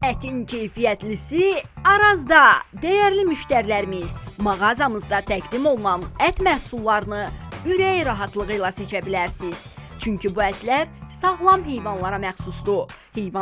Ətin keyfiyyətlisi Arazda. Dəyərli müştərilərimiz, mağazamızda təqdim olunan ət məhsullarını ürək rahatlığı ilə seçə bilərsiniz. Çünki bu ətlər sağlam heyvanlara məxsusdur.